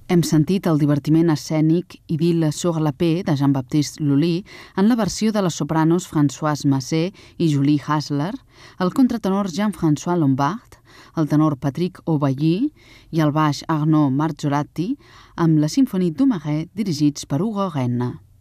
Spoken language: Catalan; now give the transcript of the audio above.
Hem sentit el divertiment escènic Idylle sur la paix de Jean-Baptiste Lully en la versió de les sopranos Françoise Massé i Julie Hasler, el contratenor Jean-François Lombard, el tenor Patrick Aubailly i el baix Arnaud Marzorati amb la Symphonie du Marais dirigits per Hugo Rennes.